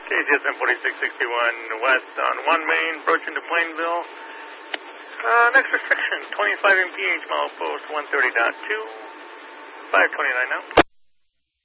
KZSM 4661 west on 1 Main, approaching to Plainville. Next restriction, 25 mph, milepost 130.2, 529 now.